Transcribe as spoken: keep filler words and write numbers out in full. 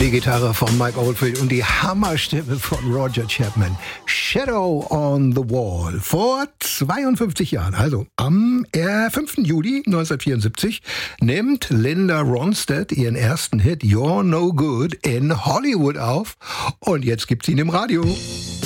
Die Gitarre von Mike Oldfield und die Hammerstimme von Roger Chapman. Shadow on the Wall. Vor zweiundfünfzig Jahren, also am fünften Juli neunzehnhundertvierundsiebzig, nimmt Linda Ronstadt ihren ersten Hit You're No Good in Hollywood auf. Und jetzt gibt's ihn im Radio.